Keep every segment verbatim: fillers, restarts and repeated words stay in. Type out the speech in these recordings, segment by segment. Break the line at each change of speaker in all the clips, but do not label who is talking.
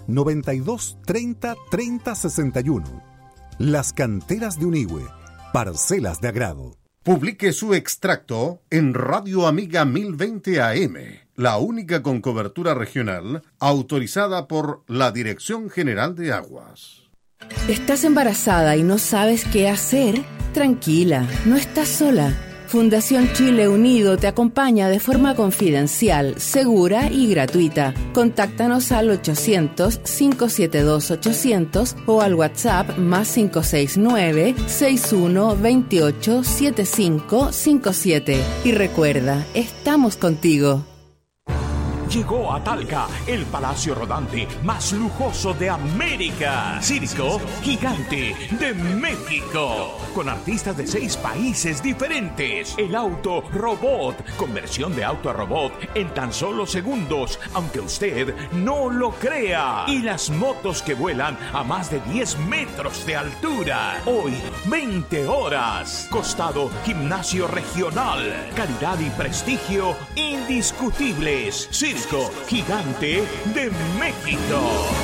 noventa y dos treinta treinta sesenta y uno. Las Canteras de Unihue, parcelas de agrado.
Publique su extracto en Radio Amiga mil veinte A M, la única con cobertura regional autorizada por la Dirección General de Aguas.
¿Estás embarazada y no sabes qué hacer? Tranquila, no estás sola. Fundación Chile Unido te acompaña de forma confidencial, segura y gratuita. Contáctanos al ochocientos, cinco siete dos, ochocientos o al WhatsApp más cinco seis nueve, seis uno dos ocho, siete cinco cinco siete. Y recuerda, estamos contigo.
Llegó a Talca el palacio rodante más lujoso de América. Circo Gigante de México. Con artistas de seis países diferentes. El auto robot. Conversión de auto a robot en tan solo segundos, aunque usted no lo crea. Y las motos que vuelan a más de diez metros de altura. Hoy, veinte horas. Costado Gimnasio Regional. Calidad y prestigio indiscutibles. Circo Gigante de México.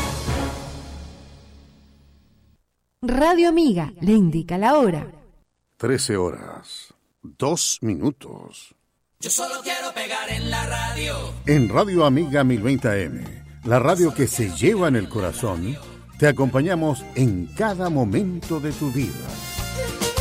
Radio Amiga le indica la hora.
Trece horas, dos minutos.
Yo solo quiero pegar en la radio.
En Radio Amiga mil veinte A M, la radio que se lleva en el corazón, te acompañamos en cada momento de tu vida.